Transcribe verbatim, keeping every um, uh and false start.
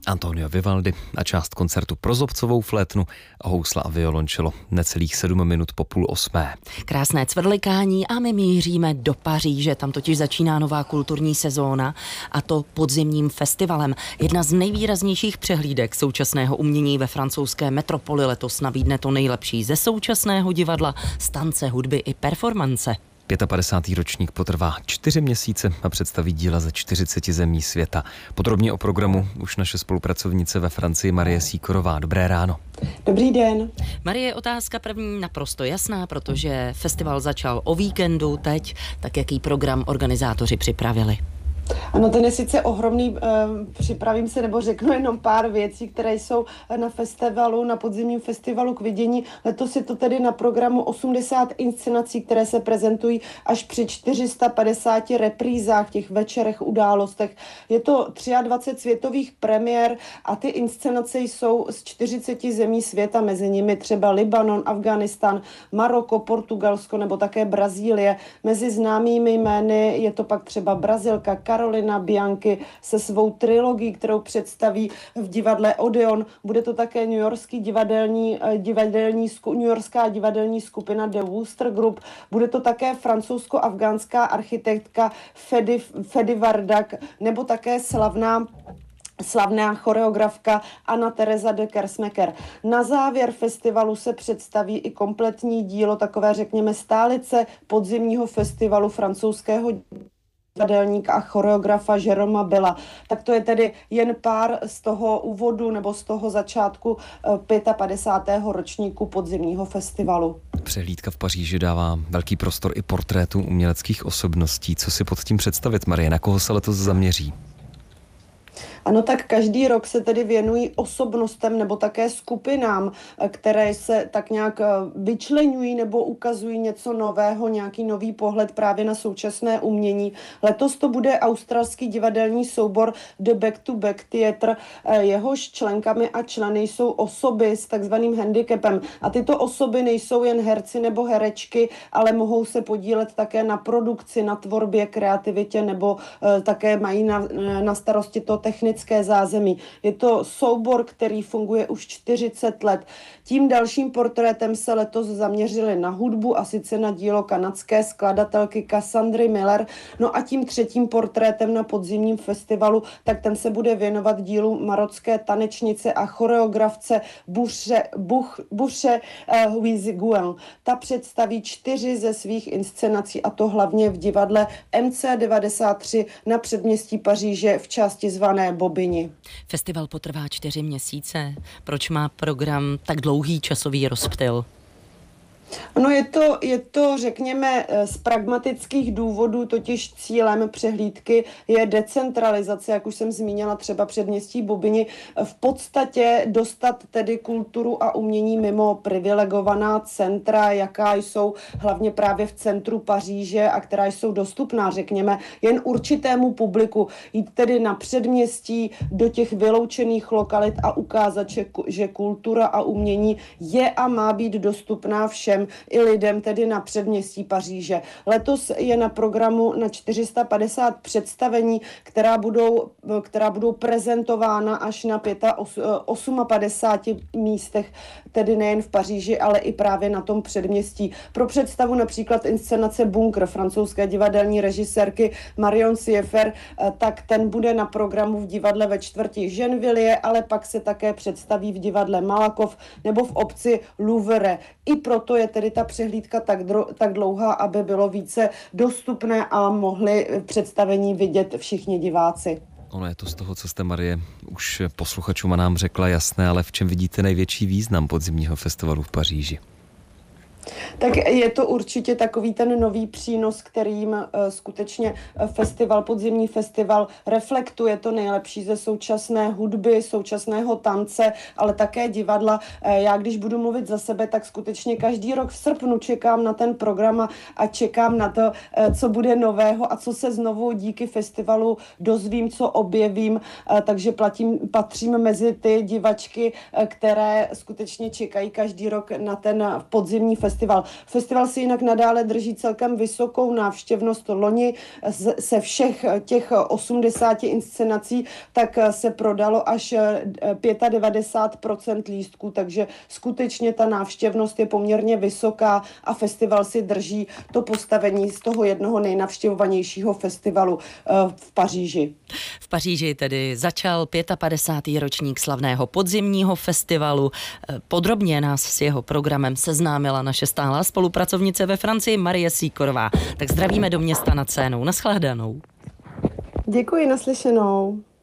Antonio Vivaldi a část koncertu pro zobcovou flétnu a housla a violončelo necelých sedm minut po půl osmé. Krásné cvrlikání a my míříme do Paříže, tam totiž začíná nová kulturní sezóna a to podzimním festivalem. Jedna z nejvýraznějších přehlídek současného umění ve francouzské metropoli letos nabídne to nejlepší ze současného divadla, z tance, hudby i performance. padesátý pátý ročník potrvá čtyři měsíce a představí díla ze čtyřiceti zemí světa. Podrobně o programu už naše spolupracovnice ve Francii Marie Sýkorová. Dobré ráno. Dobrý den. Marie, otázka první naprosto jasná, protože festival začal o víkendu teď, tak jaký program organizátoři připravili? Ano, ten je sice ohromný, připravím se nebo řeknu jenom pár věcí, které jsou na festivalu, na podzimním festivalu k vidění. Letos je to tedy na programu osmdesát inscenací, které se prezentují až při čtyři sta padesáti reprízách, těch večerech, událostech. Je to dvacet tři světových premiér a ty inscenace jsou z čtyřiceti zemí světa, mezi nimi třeba Libanon, Afghánistán, Maroko, Portugalsko nebo také Brazílie. Mezi známými jmény je to pak třeba Brazilka Carolina Bianchi se svou trilogií, kterou představí v divadle Odeon. Bude to také newyorský divadelní, divadelní, newyorská divadelní skupina The Wooster Group. Bude to také francouzsko-afgánská architektka Fedi, Fedi Vardak nebo také slavná slavná choreografka Anna Teresa de Kersmaker. Na závěr festivalu se představí i kompletní dílo, takové řekněme stálice podzimního festivalu francouzského divadelníka a choreografa Jeroma Bella. Tak to je tedy jen pár z toho úvodu nebo z toho začátku padesátého pátého ročníku podzimního festivalu. Přehlídka v Paříži dává velký prostor i portrétům uměleckých osobností. Co si pod tím představit, Marie? Na koho se letos zaměří? Ano, tak každý rok se tedy věnují osobnostem nebo také skupinám, které se tak nějak vyčleňují nebo ukazují něco nového, nějaký nový pohled právě na současné umění. Letos to bude australský divadelní soubor The Back to Back Theatre. Jehož členkami a členy jsou osoby s takzvaným handicapem. A tyto osoby nejsou jen herci nebo herečky, ale mohou se podílet také na produkci, na tvorbě, kreativitě nebo také mají na, na starosti to technické zázemí. Je to soubor, který funguje už čtyřicet let. Tím dalším portrétem se letos zaměřili na hudbu a sice na dílo kanadské skladatelky Cassandry Miller. No a tím třetím portrétem na podzimním festivalu, tak ten se bude věnovat dílu marocké tanečnice a choreografce Buše, Buch, Buše eh, Huiziguen. Ta představí čtyři ze svých inscenací a to hlavně v divadle M C devadesát tři na předměstí Paříže v části zvané Bobigny. Festival potrvá čtyři měsíce. Proč má program tak dlouhý časový rozptyl? No je to, je to, řekněme, z pragmatických důvodů, totiž cílem přehlídky je decentralizace, jak už jsem zmínila třeba předměstí Bobigny, v podstatě dostat tedy kulturu a umění mimo privilegovaná centra, jaká jsou hlavně právě v centru Paříže a která jsou dostupná, řekněme, jen určitému publiku. Jít tedy na předměstí do těch vyloučených lokalit a ukázat, že, že kultura a umění je a má být dostupná všem, i lidem tedy na předměstí Paříže. Letos je na programu na čtyři sta padesát představení, která budou, která budou prezentována až na padesáti osmi místech, tedy nejen v Paříži, ale i právě na tom předměstí. Pro představu například inscenace Bunkr francouzské divadelní režisérky Marion Sieffert, tak ten bude na programu v divadle ve čtvrti Gennevilliers, ale pak se také představí v divadle Malakoff nebo v obci Louvre. I proto je tedy ta přehlídka tak, dro, tak dlouhá, aby bylo více dostupné a mohli představení vidět všichni diváci. Ono je to z toho, co jste, Marie, už posluchačům a nám řekla jasné, ale v čem vidíte největší význam podzimního festivalu v Paříži? Tak je to určitě takový ten nový přínos, kterým uh, skutečně festival, podzimní festival reflektuje to nejlepší ze současné hudby, současného tance, ale také divadla. Uh, já když budu mluvit za sebe, tak skutečně každý rok v srpnu čekám na ten program a, a čekám na to, uh, co bude nového a co se znovu díky festivalu dozvím, co objevím, uh, takže platím, patřím mezi ty divačky, uh, které skutečně čekají každý rok na ten podzimní festival. festival. Festival si jinak nadále drží celkem vysokou návštěvnost. Loni se všech těch osmdesáti inscenací tak se prodalo až devadesát pět procent lístků, takže skutečně ta návštěvnost je poměrně vysoká a festival si drží to postavení z toho jednoho nejnavštěvovanějšího festivalu v Paříži. V Paříži tedy začal padesátý pátý ročník slavného podzimního festivalu. Podrobně nás s jeho programem seznámila naše stálá spolupracovnice ve Francii Marie Sýkorová. Tak zdravíme do města nad Senou. Nashledanou. Děkuji, naslyšenou.